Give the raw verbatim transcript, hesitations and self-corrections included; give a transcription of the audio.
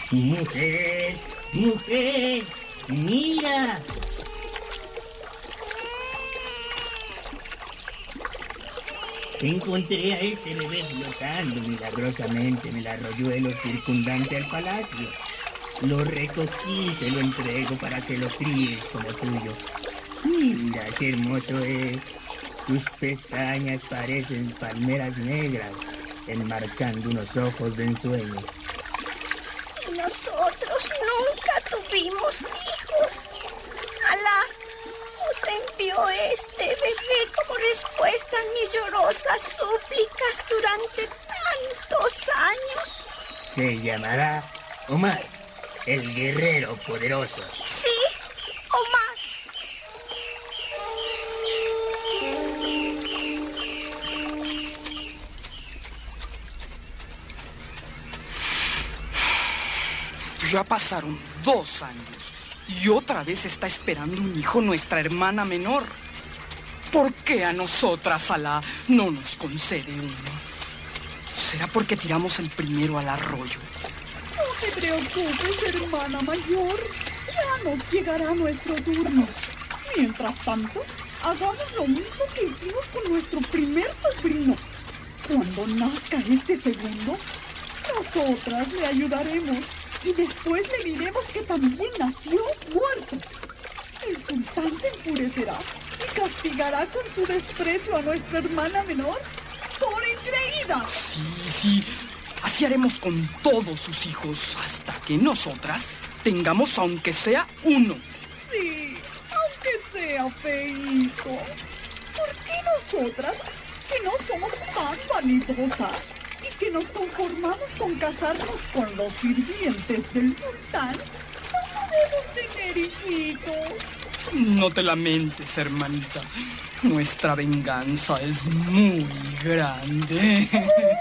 Mujer, mujer, mira. Encontré a este bebé flotando milagrosamente en el arroyuelo circundante al palacio. Lo recogí y te lo entrego para que lo críes como tuyo. Mira qué hermoso es. Sus pestañas parecen palmeras negras, enmarcando unos ojos de ensueño. Nosotros nunca tuvimos hijos. Alá nos envió este bebé como respuesta a mis llorosas súplicas durante tantos años. Se llamará Omar, el guerrero poderoso. Sí, Omar. Ya pasaron dos años y otra vez está esperando un hijo nuestra hermana menor. ¿Por qué a nosotras, Alá, no nos concede uno? ¿Será porque tiramos el primero al arroyo? No te preocupes, hermana mayor. Ya nos llegará nuestro turno. Mientras tanto, hagamos lo mismo que hicimos con nuestro primer sobrino. Cuando nazca este segundo, nosotras le ayudaremos. Y después le diremos que también nació muerto. El sultán se enfurecerá y castigará con su desprecio a nuestra hermana menor por engreída. Sí, sí, así haremos con todos sus hijos hasta que nosotras tengamos aunque sea uno. Sí, aunque sea feíto. ¿Por qué nosotras, que no somos tan vanidosas y que nos conformamos con casarnos con los sirvientes del sultán, no podemos tener hijitos? No te lamentes, hermanita. Nuestra venganza es muy grande.